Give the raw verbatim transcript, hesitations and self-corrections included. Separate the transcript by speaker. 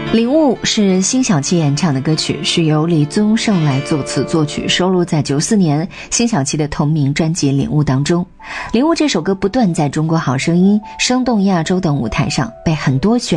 Speaker 1: 领悟是辛晓琪演唱的歌曲，是由李宗盛来作词作曲，收录在九四年辛晓琪的同名专辑《领悟》当中。领悟这首歌不断在中国好声音、生动亚洲等舞台上被很多选